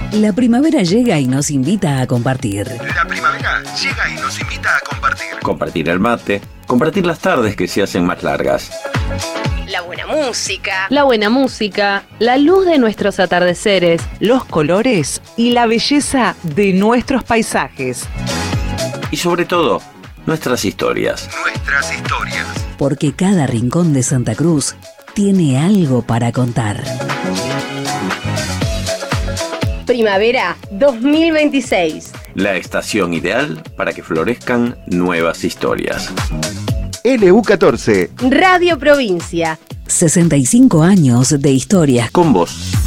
La primavera llega y nos invita a compartir. La primavera llega y nos invita a compartir. Compartir el mate, compartir las tardes que se hacen más largas. La buena música. La buena música, la luz de nuestros atardeceres, los colores y la belleza de nuestros paisajes. Y sobre todo, nuestras historias. Nuestras historias. Porque cada rincón de Santa Cruz tiene algo para contar. Primavera 2026. La estación ideal para que florezcan nuevas historias. LU14. Radio Provincia. 65 años de historia. Con vos.